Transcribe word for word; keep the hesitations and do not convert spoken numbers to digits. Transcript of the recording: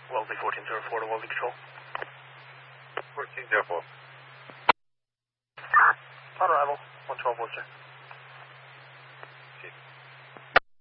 Wellesley fourteen zero four to Wellesley Control. fourteen zero four. On arrival, one twelve Worcester.